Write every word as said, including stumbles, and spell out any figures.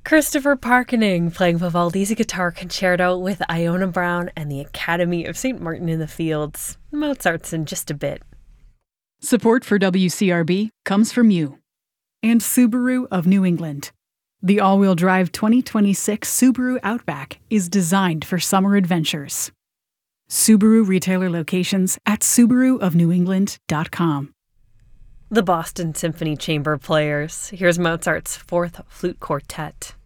Christopher Parkening playing Vivaldi's Guitar Concerto with Iona Brown and the Academy of Saint Martin in the Fields. Mozart's in just a bit. Support for W C R B comes from you and Subaru of New England. The all-wheel drive twenty twenty-six Subaru Outback is designed for summer adventures. Subaru retailer locations at subaru of new england dot com. The Boston Symphony Chamber Players. Here's Mozart's Fourth Flute Quartet.